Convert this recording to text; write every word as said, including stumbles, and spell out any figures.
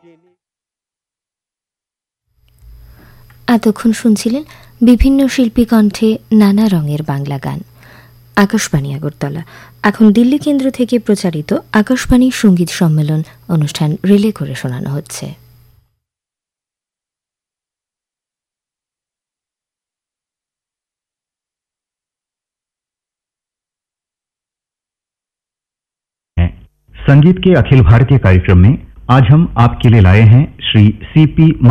এতক্ষণ শুনছিলেন বিভিন্ন শিল্পী কণ্ঠে নানা রঙের বাংলা গান। আকাশবাণী আগরতলা। এখন দিল্লি কেন্দ্র থেকে প্রচারিত আকাশবাণী সঙ্গীত সম্মেলন অনুষ্ঠান রিলে করে শোনানো হচ্ছে। संगीत के अखिल भारतीय कार्यक्रम में आज हम आपके लिए लाए हैं श्री सी पी